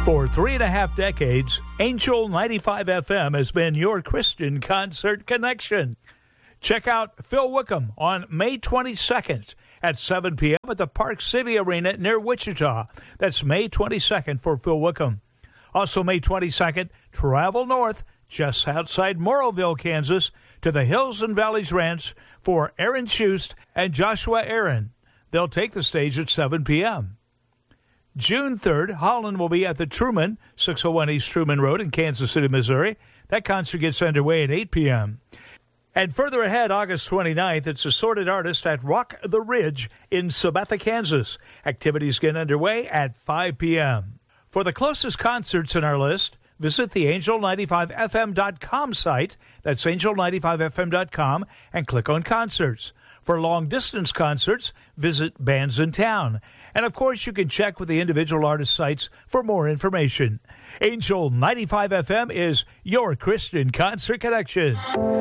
For 3.5 decades, Angel 95 FM has been your Christian concert connection. Check out Phil Wickham on May 22nd at 7 p.m. at the Park City Arena near Wichita. That's May 22nd for Phil Wickham. Also May 22nd, travel north just outside Morrowville, Kansas, to the Hills and Valleys Ranch for Aaron Schust and Joshua Aaron. They'll take the stage at 7 p.m. June 3rd, Holland will be at the Truman, 601 East Truman Road in Kansas City, Missouri. That concert gets underway at 8 p.m. And further ahead, August 29th, it's Assorted Artist at Rock the Ridge in Sabetha, Kansas. Activities get underway at 5 p.m. For the closest concerts in our list, visit the angel95fm.com site. That's angel95fm.com and click on concerts. For long-distance concerts, visit Bands in Town. And, of course, you can check with the individual artist sites for more information. Angel 95 FM is your Christian concert connection.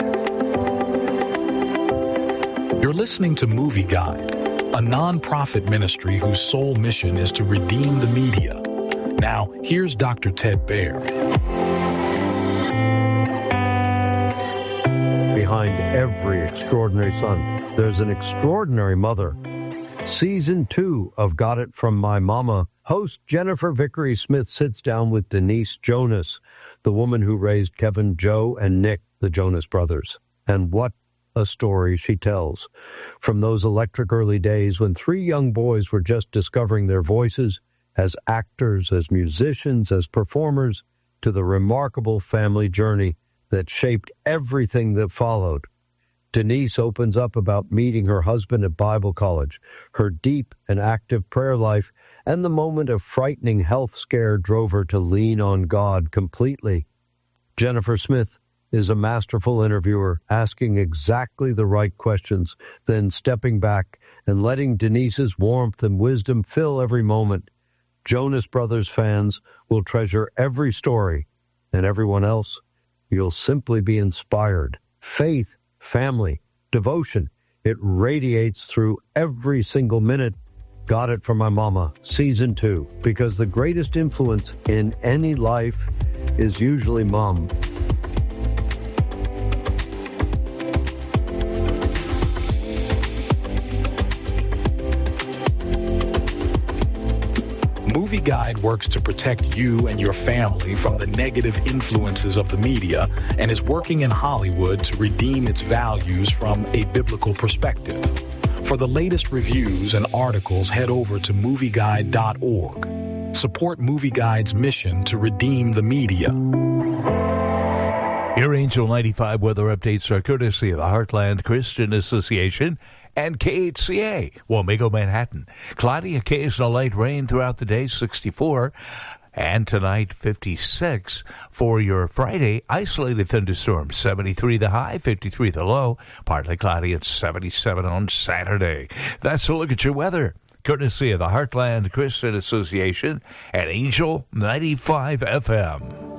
You're listening to Movie Guide, a non-profit ministry whose sole mission is to redeem the media. Now, here's Dr. Ted Baer. Behind every extraordinary son, there's an extraordinary mother. Season 2 of Got It From My Mama, host Jennifer Vickery Smith sits down with Denise Jonas, the woman who raised Kevin, Joe, and Nick, the Jonas brothers. And what a story she tells. From those electric early days when 3 young boys were just discovering their voices as actors, as musicians, as performers, to the remarkable family journey that shaped everything that followed. Denise opens up about meeting her husband at Bible college, her deep and active prayer life, and the moment a frightening health scare drove her to lean on God completely. Jennifer Smith is a masterful interviewer, asking exactly the right questions, then stepping back and letting Denise's warmth and wisdom fill every moment. Jonas Brothers fans will treasure every story, and everyone else, you'll simply be inspired. Faith, family, devotion, it radiates through every single minute. Got It From My Mama, Season 2, because the greatest influence in any life is usually mom. Movie Guide works to protect you and your family from the negative influences of the media and is working in Hollywood to redeem its values from a biblical perspective. For the latest reviews and articles, head over to movieguide.org. Support Movie Guide's mission to redeem the media. Your Angel 95 weather updates are courtesy of the Heartland Christian Association and KHCA, Wamego, Manhattan. Cloudy, occasional light rain throughout the day, 64. And tonight, 56. For your Friday, isolated thunderstorms, 73 the high, 53 the low. Partly cloudy at 77 on Saturday. That's a look at your weather, courtesy of the Heartland Christian Association and Angel 95 FM.